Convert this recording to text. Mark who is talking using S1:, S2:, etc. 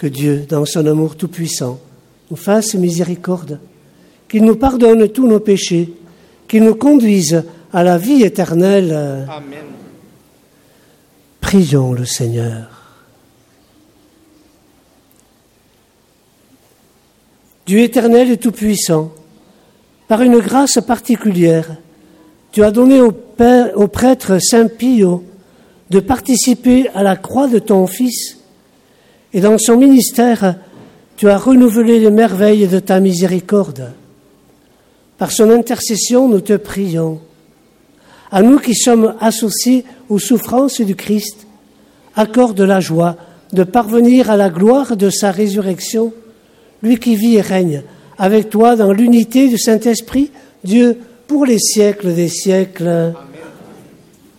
S1: Que Dieu, dans son amour tout-puissant, nous fasse miséricorde, qu'il nous pardonne tous nos péchés, qu'il nous conduise à la vie éternelle.
S2: Amen.
S1: Prions le Seigneur. Dieu éternel et tout-puissant, par une grâce particulière, tu as donné au prêtre Saint Pio de participer à la croix de ton Fils, et dans son ministère, tu as renouvelé les merveilles de ta miséricorde. Par son intercession, nous te prions. À nous qui sommes associés aux souffrances du Christ, accorde la joie de parvenir à la gloire de sa résurrection, lui qui vit et règne avec toi dans l'unité du Saint-Esprit, Dieu, pour les siècles des siècles. Amen.